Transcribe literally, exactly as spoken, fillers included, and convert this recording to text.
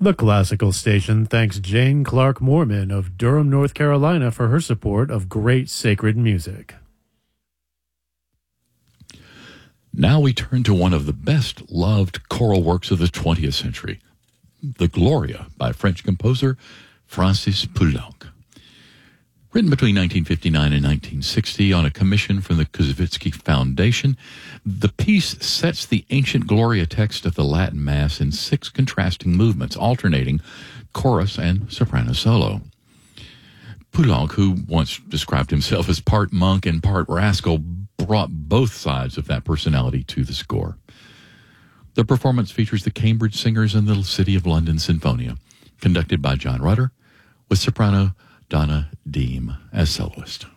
The Classical Station thanks Jane Clark Mormon of Durham, North Carolina for her support of great sacred music. Now we turn to one of the best-loved choral works of the twentieth century, the Gloria by French composer Francis Poulenc. Written between nineteen fifty-nine and nineteen sixty on a commission from the Koussevitzky Foundation, the piece sets the ancient Gloria text of the Latin Mass in six contrasting movements, alternating chorus and soprano solo. Poulenc, who once described himself as part monk and part rascal, brought both sides of that personality to the score. The performance features the Cambridge Singers and the City of London Sinfonia, conducted by John Rutter, with soprano Donna Deem as soloist.